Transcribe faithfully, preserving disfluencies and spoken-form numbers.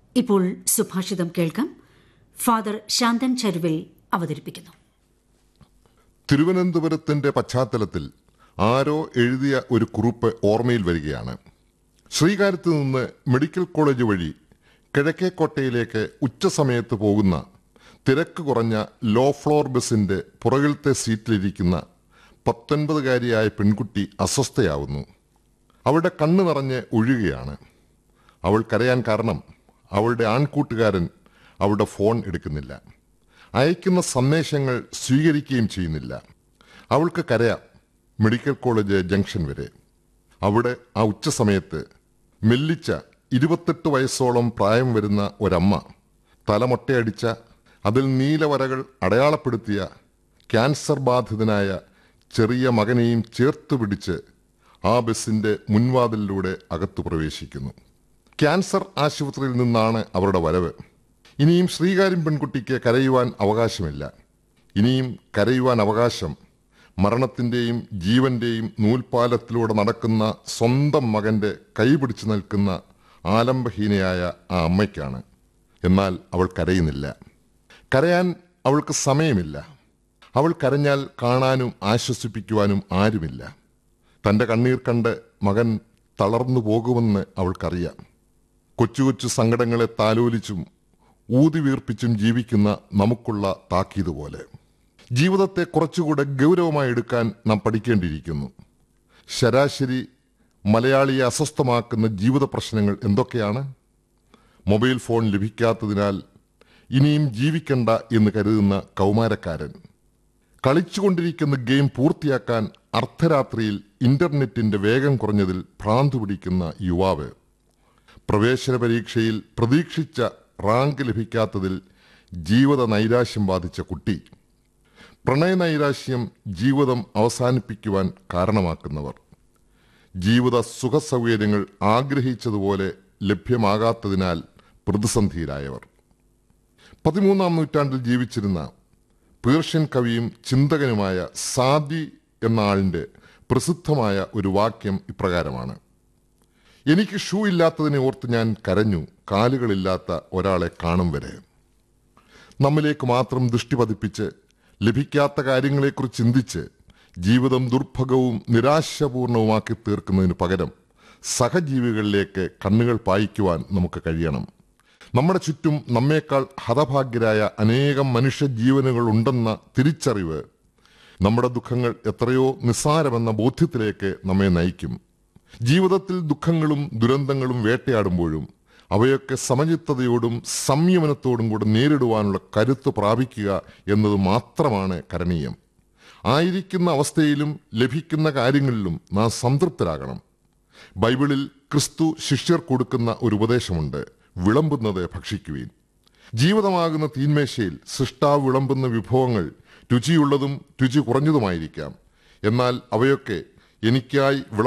ഇപ്പോൾ സുഭാഷിതം കേൾക്കാം. ഫാദർ ശാന്തൻ ചരുവിൽ അവതരിപ്പിക്കുന്നു. തിരുവനന്തപുരത്തിന്റെ പശ്ചാത്തലത്തിൽ ആരോ എഴുതിയ ഒരു കുറിപ്പ് ഓർമ്മയിൽ വരികയാണ്. ശ്രീകാര്യത്ത് നിന്ന് മെഡിക്കൽ കോളേജ് വഴി കിഴക്കേക്കോട്ടയിലേക്ക് ഉച്ചസമയത്ത് പോകുന്ന തിരക്ക് കുറഞ്ഞ ലോ ഫ്ലോർ ബസിന്റെ പുറകിലത്തെ സീറ്റിലിരിക്കുന്ന പത്തൊൻപതുകാരിയായ പെൺകുട്ടി അസ്വസ്ഥയാവുന്നു. അവളുടെ കണ്ണ് നിറഞ്ഞ് ഒഴുകുകയാണ്. അവൾ കരയാൻ കാരണം അവളുടെ ആൺകൂട്ടുകാരൻ അവളുടെ ഫോൺ എടുക്കുന്നില്ല, അയക്കുന്ന സന്ദേശങ്ങൾ സ്വീകരിക്കുകയും ചെയ്യുന്നില്ല. അവൾക്ക് കരയാം മെഡിക്കൽ കോളേജ് ജംഗ്ഷൻ വരെ. അവിടെ ആ ഉച്ചസമയത്ത് മെല്ലിച്ച ഇരുപത്തെട്ട് വയസ്സോളം പ്രായം വരുന്ന ഒരമ്മ തലമൊട്ടയടിച്ച, അതിൽ നീലവരകൾ അടയാളപ്പെടുത്തിയ ക്യാൻസർ ബാധിതനായ ചെറിയ മകനെയും ചേർത്ത് പിടിച്ച് ആ ബസിന്റെ മുൻവാതിലിലൂടെ അകത്തു പ്രവേശിക്കുന്നു. ക്യാൻസർ ആശുപത്രിയിൽ നിന്നാണ് അവരുടെ വരവ്. ഇനിയും ശ്രീകാര്യം പെൺകുട്ടിക്ക് കരയുവാൻ അവകാശമില്ല. ഇനിയും കരയുവാൻ അവകാശം മരണത്തിന്റെയും ജീവന്റെയും നൂൽപാലത്തിലൂടെ നടക്കുന്ന സ്വന്തം മകന്റെ കൈപിടിച്ചു നിൽക്കുന്ന ആലംബഹീനയായ ആ അമ്മയ്ക്കാണ്. എന്നാൽ അവൾ കരയുന്നില്ല. കരയാൻ അവൾക്ക് സമയമില്ല. അവൾ കരഞ്ഞാൽ കാണാനും ആശ്വസിപ്പിക്കുവാനും ആരുമില്ല. തന്റെ കണ്ണീർ കണ്ട് മകൻ തളർന്നു പോകുമെന്ന് അവൾക്കറിയാം. കൊച്ചു കൊച്ചു സങ്കടങ്ങളെ താലോലിച്ചും ഊതിവീർപ്പിച്ചും ജീവിക്കുന്ന നമുക്കുള്ള താക്കീത് പോലെ ജീവിതത്തെ കുറച്ചുകൂടെ ഗൗരവമായി എടുക്കാൻ നാം പഠിക്കേണ്ടിയിരിക്കുന്നു. ശരാശരി മലയാളിയെ അസ്വസ്ഥമാക്കുന്ന ജീവിത പ്രശ്നങ്ങൾ എന്തൊക്കെയാണ്? മൊബൈൽ ഫോൺ ലഭിക്കാത്തതിനാൽ ഇനിയും ജീവിക്കണ്ട എന്ന് കരുതുന്ന കൗമാരക്കാരൻ, കളിച്ചുകൊണ്ടിരിക്കുന്ന ഗെയിം പൂർത്തിയാക്കാൻ അർദ്ധരാത്രിയിൽ ഇന്റർനെറ്റിന്റെ വേഗം കുറഞ്ഞതിൽ ഭ്രാന്തു പിടിക്കുന്ന യുവാവ്, പ്രവേശന പരീക്ഷയിൽ പ്രതീക്ഷിച്ച റാങ്ക് ലഭിക്കാത്തതിൽ ജീവിത നൈരാശ്യം ബാധിച്ച കുട്ടി, പ്രണയ നൈരാശ്യം ജീവിതം അവസാനിപ്പിക്കുവാൻ കാരണമാക്കുന്നവർ, ജീവിത സുഖസൗകര്യങ്ങൾ ആഗ്രഹിച്ചതുപോലെ ലഭ്യമാകാത്തതിനാൽ പ്രതിസന്ധിയിലായവർ. പതിമൂന്നാം നൂറ്റാണ്ടിൽ ജീവിച്ചിരുന്ന പേർഷ്യൻ കവിയും ചിന്തകനുമായ സാദി എന്ന ആളിന്റെ പ്രസിദ്ധമായ ഒരു വാക്യം ഇപ്രകാരമാണ്: എനിക്ക് ഷൂ ഇല്ലാത്തതിനെ ഓർത്ത് ഞാൻ കരഞ്ഞു, കാലുകളില്ലാത്ത ഒരാളെ കാണും വരെ. നമ്മിലേക്ക് മാത്രം ദൃഷ്ടി പതിപ്പിച്ച് ലഭിക്കാത്ത കാര്യങ്ങളെക്കുറിച്ച് ചിന്തിച്ച് ജീവിതം ദുർഭഗവും നിരാശപൂർണവുമാക്കി തീർക്കുന്നതിന് പകരം സഹജീവികളിലേക്ക് കണ്ണുകൾ പായിക്കുവാൻ നമുക്ക് കഴിയണം. നമ്മുടെ ചുറ്റും നമ്മേക്കാൾ ഹതഭാഗ്യരായ അനേകം മനുഷ്യജീവനുകൾ ഉണ്ടെന്ന തിരിച്ചറിവ് നമ്മുടെ ദുഃഖങ്ങൾ എത്രയോ നിസ്സാരമെന്ന ബോധ്യത്തിലേക്ക് നമ്മെ നയിക്കും. ജീവിതത്തിൽ ദുഃഖങ്ങളും ദുരന്തങ്ങളും വേട്ടയാടുമ്പോഴും അവയൊക്കെ സമചിത്തതയോടും സംയമനത്തോടും കൂടെ നേരിടുവാനുള്ള കരുത്ത് പ്രാപിക്കുക എന്നത് മാത്രമാണ് കരണീയം. ആയിരിക്കുന്ന അവസ്ഥയിലും ലഭിക്കുന്ന കാര്യങ്ങളിലും നാം സംതൃപ്തരാകണം. ബൈബിളിൽ ക്രിസ്തു ശിഷ്യർ കൊടുക്കുന്ന ഒരു ഉപദേശമുണ്ട്: വിളമ്പുന്നത് ഭക്ഷിക്കുവീൻ. ജീവിതമാകുന്ന തീന്മേശയിൽ സൃഷ്ടാവ് വിളമ്പുന്ന വിഭവങ്ങൾ രുചിയുള്ളതും രുചി കുറഞ്ഞതുമായിരിക്കാം. എന്നാൽ അവയൊക്കെ എനിക്കായി വിള